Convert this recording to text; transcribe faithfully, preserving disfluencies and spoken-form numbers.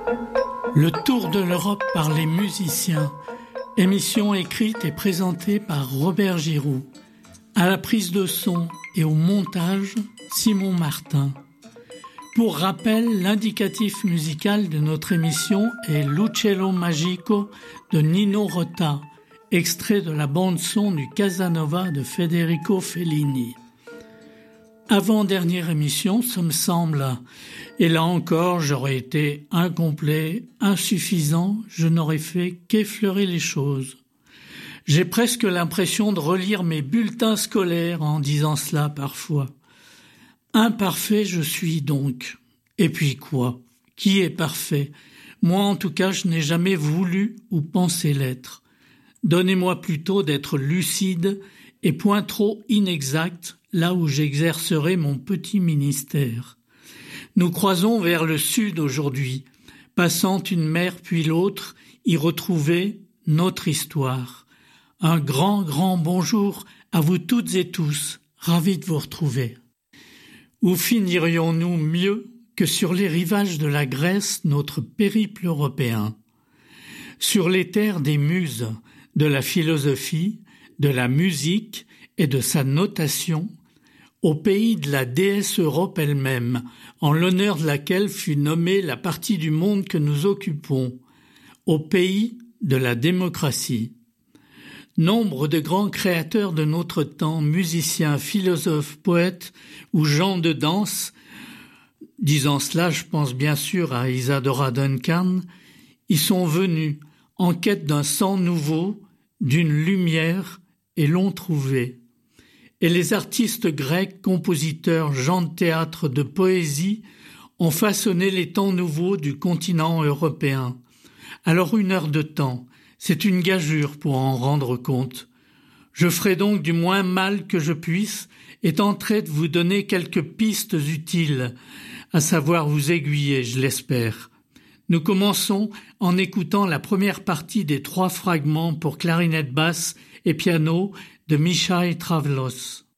Le tour de l'Europe par les musiciens. Émission écrite et présentée par Robert Giroux. À la prise de son et au montage, Simon Martin. Pour rappel, l'indicatif musical de notre émission est L'Uccello Magico de Nino Rota, extrait de la bande-son du Casanova de Federico Fellini. Avant-dernière émission, ça me semble, et là encore, j'aurais été incomplet, insuffisant, je n'aurais fait qu'effleurer les choses. J'ai presque l'impression de relire mes bulletins scolaires en disant cela parfois. Imparfait je suis donc. Et puis quoi? Qui est parfait? Moi en tout cas, je n'ai jamais voulu ou pensé l'être. Donnez-moi plutôt d'être lucide et point trop inexact là où j'exercerai mon petit ministère. Nous croisons vers le sud aujourd'hui, passant une mer puis l'autre, y retrouver notre histoire. Un grand, grand bonjour à vous toutes et tous, ravi de vous retrouver. Où finirions-nous mieux que sur les rivages de la Grèce, notre périple européen? Sur les terres des muses, de la philosophie, de la musique et de sa notation, au pays de la déesse Europe elle-même, en l'honneur de laquelle fut nommée la partie du monde que nous occupons, au pays de la démocratie. Nombre de grands créateurs de notre temps, musiciens, philosophes, poètes ou gens de danse, disant cela, je pense bien sûr à Isadora Duncan, y sont venus en quête d'un sang nouveau, d'une lumière, et l'ont trouvé. Et les artistes grecs, compositeurs, gens de théâtre, de poésie, ont façonné les temps nouveaux du continent européen. Alors une heure de temps, c'est une gageure pour en rendre compte. Je ferai donc du moins mal que je puisse et tenterai de vous donner quelques pistes utiles, à savoir vous aiguiller, je l'espère. Nous commençons en écoutant la première partie des trois fragments pour clarinette basse et piano de Michail Travlos.